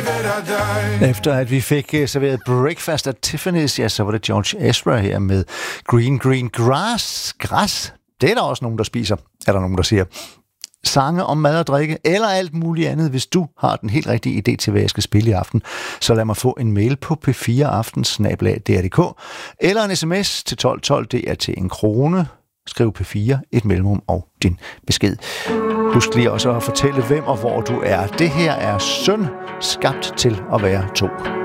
Efter at vi fik serveret Breakfast at Tiffany's, ja, så var det George Ezra her med Green Green Grass. Græs, det er der også nogen, der spiser, er der nogen, der siger. Sange om mad og drikke, eller alt muligt andet. Hvis du har den helt rigtige idé til, hvad jeg skal spille i aften, så lad mig få en mail på p4aften@dr.dk, eller en sms til 1212, det er til 1 krone. Skriv P4, et mellemrum og din besked. Husk lige også at fortælle, hvem og hvor du er. Det her er Søn, skabt til at være to.